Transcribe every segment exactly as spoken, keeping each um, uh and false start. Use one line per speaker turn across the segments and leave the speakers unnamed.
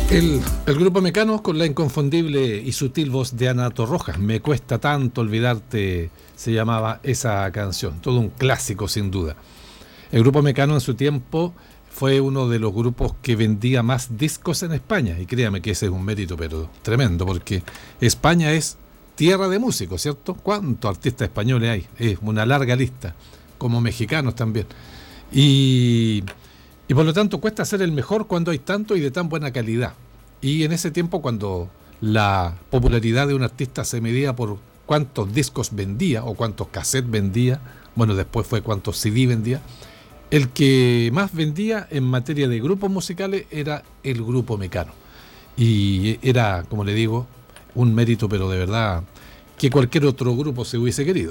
El, el grupo Mecano con la inconfundible y sutil voz de Ana Torrojas. Me cuesta tanto olvidarte, se llamaba esa canción. Todo un clásico sin duda. El grupo Mecano en su tiempo fue uno de los grupos que vendía más discos en España. Y créame que ese es un mérito pero tremendo, porque España es tierra de músicos, ¿cierto? ¿Cuántos artistas españoles hay? Es una larga lista, como mexicanos también. Y... Y por lo tanto cuesta ser el mejor cuando hay tanto y de tan buena calidad. Y en ese tiempo, cuando la popularidad de un artista se medía por cuántos discos vendía o cuántos cassettes vendía, bueno, después fue cuántos C D vendía, el que más vendía en materia de grupos musicales era el grupo Mecano. Y era, como le digo, un mérito, pero de verdad, que cualquier otro grupo se hubiese querido.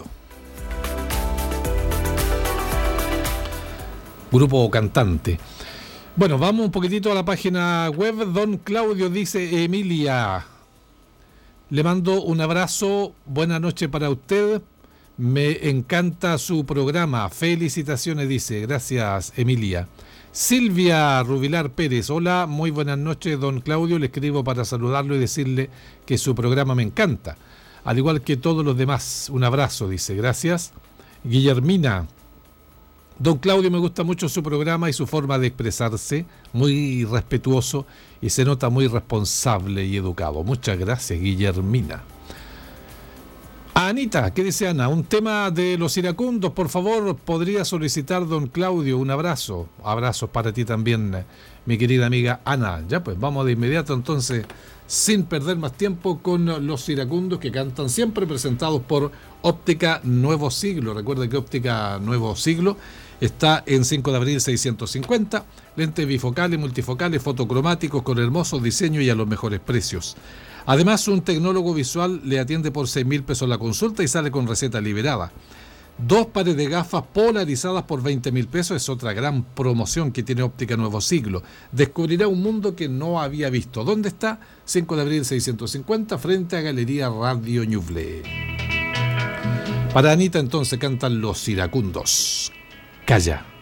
Grupo cantante. Bueno, vamos un poquitito a la página web. Don Claudio dice: Emilia, le mando un abrazo, buena noche para usted, me encanta su programa, felicitaciones, dice. Gracias, Emilia. Silvia Rubilar Pérez: hola, muy buenas noches, don Claudio, le escribo para saludarlo y decirle que su programa me encanta, al igual que todos los demás. Un abrazo, dice. Gracias. Guillermina: don Claudio, me gusta mucho su programa y su forma de expresarse, muy respetuoso y se nota muy responsable y educado. Muchas gracias, Guillermina. Anita, ¿qué dice Ana? Un tema de los iracundos, por favor, podría solicitar don Claudio. Un abrazo. Abrazos para ti también, mi querida amiga Ana. Ya pues, vamos de inmediato entonces, sin perder más tiempo, con los iracundos que cantan siempre, presentados por Óptica Nuevo Siglo. Recuerda que Óptica Nuevo Siglo está en cinco de abril seiscientos cincuenta, lentes bifocales, multifocales, fotocromáticos con hermosos diseños y a los mejores precios. Además, un tecnólogo visual le atiende por seis mil pesos la consulta y sale con receta liberada. Dos pares de gafas polarizadas por veinte mil pesos es otra gran promoción que tiene Óptica Nuevo Siglo. Descubrirá un mundo que no había visto. ¿Dónde está? cinco de abril seiscientos cincuenta, frente a Galería Radio Ñuble. Para Anita entonces cantan los iracundos. Calla.